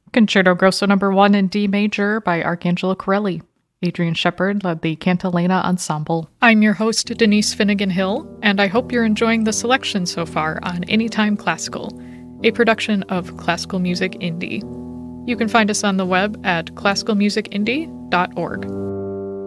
Concerto Grosso Number 1 in D major by Arcangelo Corelli. Adrian Shepard led the Cantilena Ensemble. I'm your host, Denise Finnegan Hill, and I hope you're enjoying the selection so far on Anytime Classical, a production of Classical Music Indie. You can find us on the web at classicalmusicindie.org.